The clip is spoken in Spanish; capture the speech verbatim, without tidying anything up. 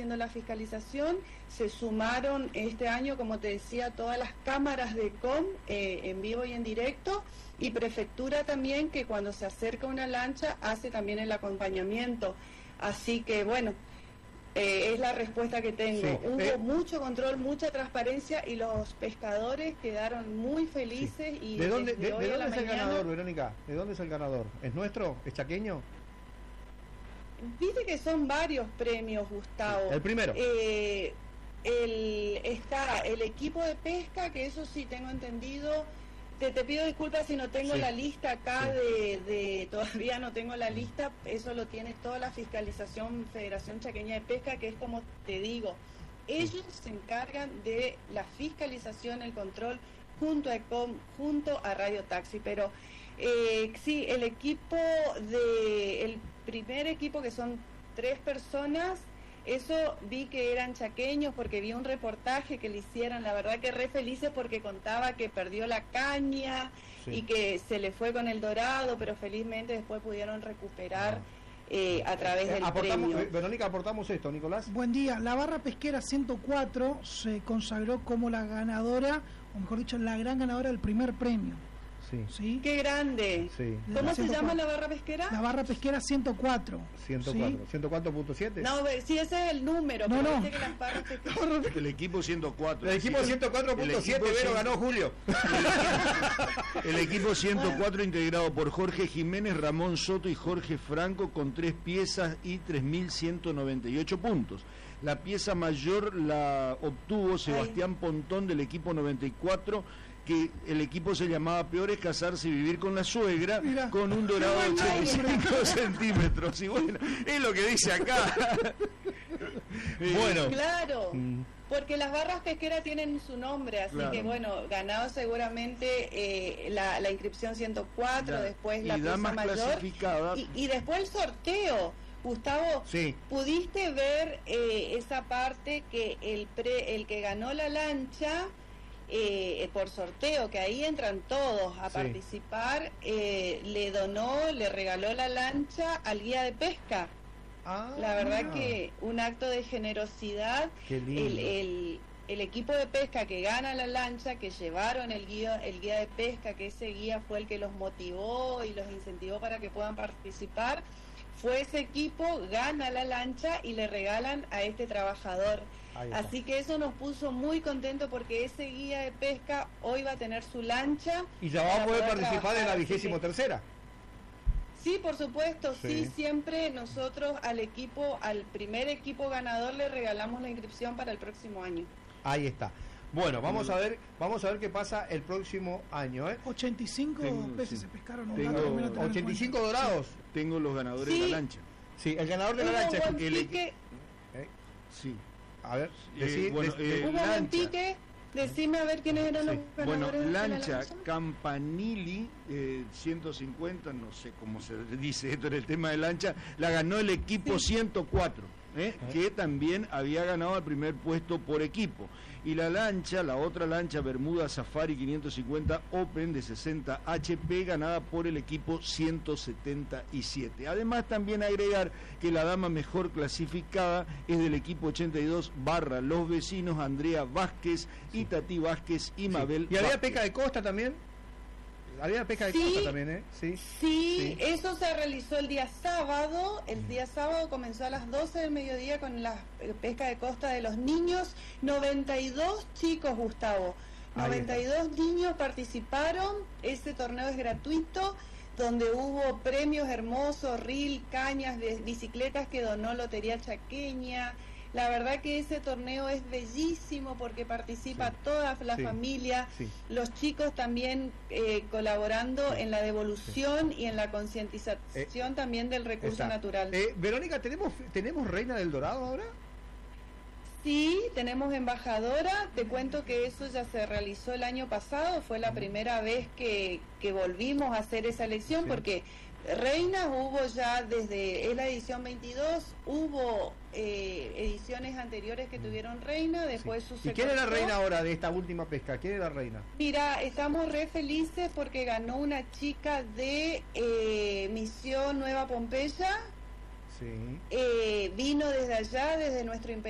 haciendo la fiscalización. Se sumaron este año, como te decía, todas las cámaras de C O M eh, en vivo y en directo, y Prefectura también, que cuando se acerca una lancha hace también el acompañamiento. Así que bueno, eh, es la respuesta que tengo. Sí. Hubo eh, mucho control, mucha transparencia, y los pescadores quedaron muy felices. Sí. Y ¿De dónde, desde de, hoy de a dónde la es el mañana, ganador, Verónica? ¿De dónde es el ganador? ¿Es nuestro? ¿Es chaqueño? Viste que son varios premios, Gustavo. Sí. El primero. Eh, el, está el equipo de pesca, que eso sí tengo entendido. Te, te pido disculpas si no tengo Sí. la lista acá, Sí. de, de todavía no tengo la lista. Eso lo tiene toda la fiscalización Federación Chaqueña de Pesca, que es como te digo, ellos se encargan de la fiscalización, el control, junto a ECOM, junto a Radio Taxi. Pero eh, sí, el equipo de el primer equipo, que son tres personas, eso vi que eran chaqueños, porque vi un reportaje que le hicieron, la verdad que re felices, porque contaba que perdió la caña, sí, y que se le fue con el dorado, pero felizmente después pudieron recuperar eh, a través del aportamos, premio. Verónica, aportamos esto, Nicolás. Buen día. La barra pesquera ciento cuatro se consagró como la ganadora, o mejor dicho, la gran ganadora del primer premio. Sí. ¿Sí? ¡Qué grande! Sí. ¿Cómo se llama la barra pesquera? La barra pesquera ciento cuatro. ciento cuatro. ¿Sí? ¿ciento cuatro punto siete? No, sí, ese es el número. No, pero no. que las barras pesqueras... El equipo ciento cuatro. El equipo ciento cuatro punto siete, Vero, ganó Julio. El equipo ciento cuatro, integrado por Jorge Jiménez, Ramón Soto y Jorge Franco, con tres piezas y tres mil ciento noventa y ocho puntos. La pieza mayor la obtuvo Sebastián Ay. Pontón, del equipo noventa y cuatro, que el equipo se llamaba Peor es casarse y vivir con la suegra. Mirá, con un dorado de ochenta y cinco centímetros. Y bueno, es lo que dice acá. Bueno. Claro, porque las barras pesqueras tienen su nombre, así claro. que bueno, ganado seguramente eh, la, la inscripción ciento cuatro, ya. Después la pieza mayor y, y después el sorteo. Gustavo, sí. ¿Pudiste ver eh, esa parte que el pre, el que ganó la lancha eh, por sorteo, que ahí entran todos a sí. participar, eh, le donó, le regaló la lancha al guía de pesca? Ah, la verdad ah. que un acto de generosidad. Qué lindo. El, el, el equipo de pesca que gana la lancha, que llevaron el guía, el guía de pesca, que ese guía fue el que los motivó y los incentivó para que puedan participar, fue ese equipo, gana la lancha y le regalan a este trabajador. Así que eso nos puso muy contentos, porque ese guía de pesca hoy va a tener su lancha. Y ya va a poder participar en la vigésimo tercera. Sí, por supuesto, sí. sí, siempre nosotros al equipo, al primer equipo ganador le regalamos la inscripción para el próximo año. Ahí está. Bueno, vamos a ver, vamos a ver qué pasa el próximo año, ¿eh? ochenta y cinco tengo, peces sí. se pescaron. Tengo, ochenta y cinco dorados. Sí. Tengo los ganadores sí. de la lancha. Sí, el ganador de la lancha es el pique. ¿Eh? Sí. A ver, decí, eh, bueno, eh, hubo lancha. un pique. Decime a ver quiénes eran sí. los ganadores. Bueno, lancha, de la lancha. Campanili, eh, ciento cincuenta, no sé cómo se dice esto en el tema de lancha, la ganó el equipo sí. ciento cuatro, ¿eh? ¿Eh? que también había ganado el primer puesto por equipo. Y la lancha, la otra lancha, Bermuda Safari quinientos cincuenta Open de sesenta H P, ganada por el equipo ciento setenta y siete. Además, también agregar que la dama mejor clasificada es del equipo ochenta y dos barra Los Vecinos, Andrea Vázquez, sí. Itatí Vázquez y Mabel. Sí. ¿Y había Vázquez. pesca de costa también? Había pesca de sí, costa también, ¿eh? Sí. sí, sí, eso se realizó el día sábado. El día sábado comenzó a las doce del mediodía con la pesca de costa de los niños. noventa y dos chicos, Gustavo. noventa y dos niños participaron. Este torneo es gratuito, donde hubo premios hermosos, reel, cañas, de bicicletas que donó Lotería Chaqueña. La verdad que ese torneo es bellísimo, porque participa sí. toda la sí. familia, sí. los chicos también eh, colaborando sí. en la devolución sí. y en la concientización eh, también del recurso está. natural. Eh, Verónica, ¿tenemos, ¿tenemos Reina del Dorado ahora? Sí, tenemos embajadora. Te cuento que eso ya se realizó el año pasado, fue la primera vez que, que volvimos a hacer esa elección, sí. porque reinas hubo ya desde, es la edición veintidós, hubo eh, ediciones anteriores que tuvieron reina, después sí. su ¿Y quién es la reina ahora de esta última pesca? ¿Quién es la reina? Mira, estamos re felices porque ganó una chica de eh, Misión Nueva Pompeya. Sí. Eh, vino desde allá, desde nuestro imperio.